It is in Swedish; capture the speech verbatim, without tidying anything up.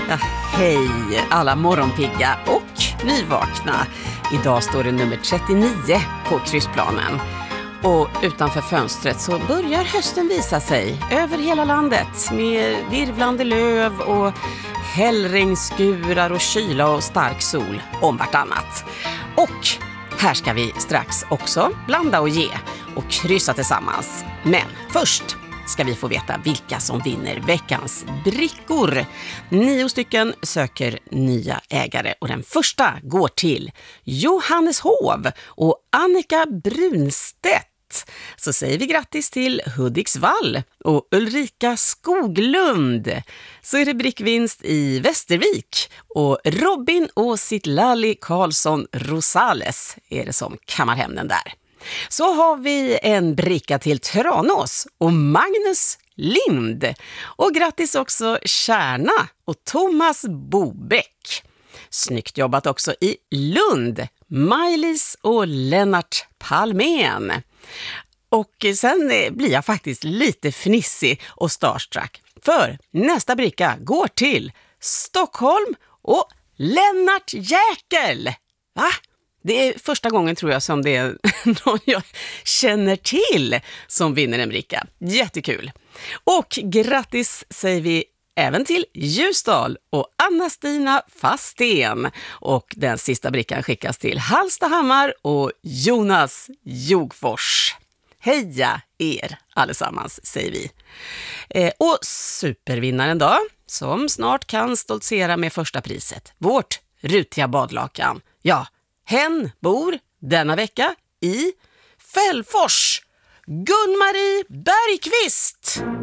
Ja, hej alla morgonpigga och nyvakna. Idag står det nummer trettionio på kryssplanen. Och utanför fönstret så börjar hösten visa sig över hela landet med virvlande löv och hällregnskurar och kyla och stark sol om vartannat. Och här ska vi strax också blanda och ge och kryssa tillsammans. Men först ska vi få veta vilka som vinner veckans brickor. Nio stycken söker nya ägare och den första går till Johanneshov och Annika Brunstedt. Så säger vi grattis till Hudiksvall och Ulrika Skoglund. Så är det brickvinst i Västervik och Robin och Sitlali Karlsson Rosales är det som kammar hem den där. Så har vi en bricka till Tranås och Magnus Lind. Och grattis också Kärna och Thomas Bobäck. Snyggt jobbat också i Lund, Maj-Lis och Lennart Palmén. Och sen blir jag faktiskt lite fnissig och starstruck. För nästa bricka går till Stockholm och Lennart Jäkel. Va? Det är första gången tror jag som det är någon jag känner till som vinner en bricka. Jättekul. Och grattis säger vi även till Ljusdal och Anna-Stina Fasten. Och den sista brickan skickas till Hallstahammar och Jonas Jogfors. Heja er allesammans, säger vi. Eh, och supervinnaren då, som snart kan stoltsera med första priset. Vårt rutiga badlakan. Ja, hen bor denna vecka i Fällfors. Gun-Marie Bergqvist!